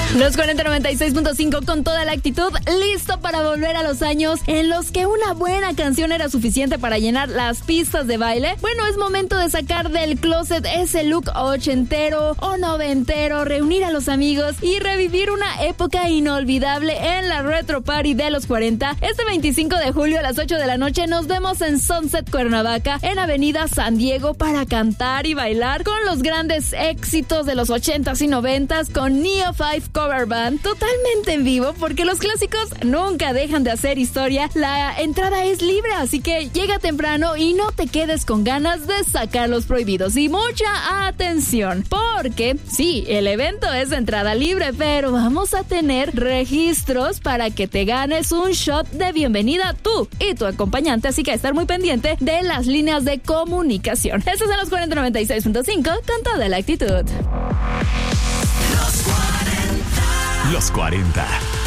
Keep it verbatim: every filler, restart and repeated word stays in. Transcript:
Los cuarenta noventa y seis punto cinco con toda la actitud, listo para volver a los años en los que una buena canción era suficiente para llenar las pistas de baile. Bueno, es momento de sacar del closet ese look ochentero o noventero, reunir a los amigos y revivir una época inolvidable en la Retro Party de los cuarenta. Este veinticinco de julio a las ocho de la noche nos vemos en Sunset Cuernavaca, en Avenida San Diego, para cantar y bailar con los grandes éxitos de los ochentas y noventas con Neo Five Cover Band, totalmente en vivo, porque los clásicos nunca dejan de hacer historia. La entrada es libre, así que llega temprano y no te quedes con ganas de sacar los prohibidos. Y mucha atención, porque sí, el evento es de entrada libre, pero vamos a tener registros para que te ganes un shot de bienvenida tú y tu acompañante, así que estar muy pendiente de las líneas de comunicación. Estos son los cuarenta noventa y seis punto cinco con toda la actitud. Los cuarenta.